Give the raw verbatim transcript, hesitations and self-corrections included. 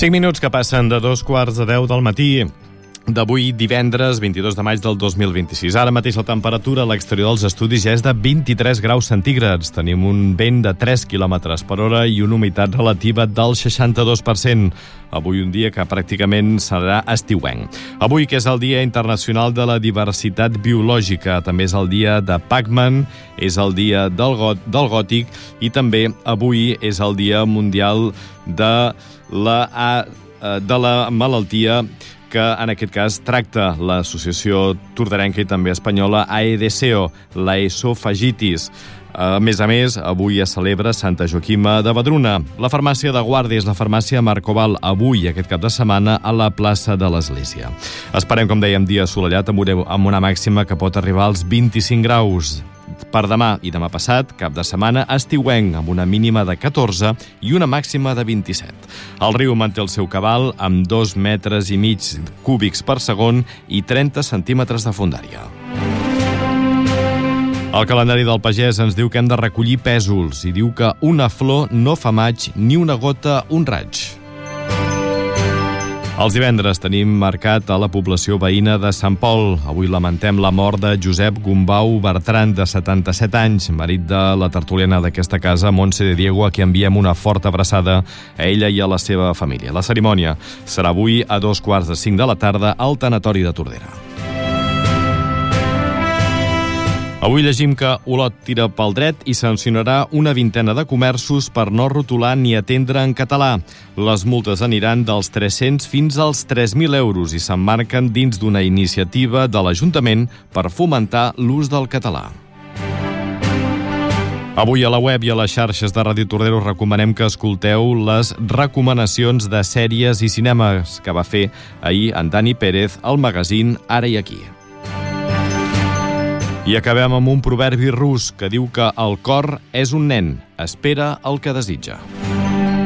Cinc minuts que passen de dos quarts de deu del matí d'avui, divendres vint-i-dos de maig del dos mil vint-i-sis. Ara mateix la temperatura a l'exterior dels estudis ja és de vint-i-tres graus centígrads. Tenim un vent de tres quilòmetres per hora i una humitat relativa del seixanta-dos per cent. Avui un dia que pràcticament serà estiuenc. Avui, que és el Dia Internacional de la Diversitat Biològica, també és el dia de Pac-Man, és el dia del, got, del gòtic i també avui és el Dia Mundial de la, de la malaltia que en aquest cas tracta l'Associació Torderenca i també espanyola Aedeseo, la esofagitis. A més a més, avui es celebra Santa Joaquima de Vedruna. La farmàcia de Guàrdia és la farmàcia Marcoval, avui, aquest cap de setmana, a la plaça de l'Església. Esperem, com dèiem, dia assolellat amb una màxima que pot arribar als vint-i-cinc graus. Per demà i demà passat, cap de setmana estiuenc, amb una mínima de catorze i una màxima de vint-i-set. El riu manté el seu cabal amb dos metres i mig cúbics per segon i trenta centímetres de fondària. El calendari del pagès ens diu que hem de recollir pèsols i diu que una flor no fa maig ni una gota un raig. Els divendres tenim marcat a la població veïna de Sant Pol. Avui lamentem la mort de Josep Gombau Bertran, de setanta-set anys, marit de la tertuliana d'aquesta casa, Montse de Diego, a qui enviem una forta abraçada a ella i a la seva família. La cerimònia serà avui a dos quarts de cinc de la tarda al tanatori de Tordera. Avui llegim que Olot tira pel dret i sancionarà una vintena de comerços per no rotular ni atendre en català. Les multes aniran dels tres-cents fins als tres mil euros i s'emmarquen dins d'una iniciativa de l'Ajuntament per fomentar l'ús del català. Avui a la web i a les xarxes de Ràdio Tordera us recomanem que escolteu les recomanacions de sèries i cinemes que va fer ahir en Dani Pérez al magazín Ara i Aquí. I acabem amb un proverbi rus que diu que el cor és un nen, espera el que desitja.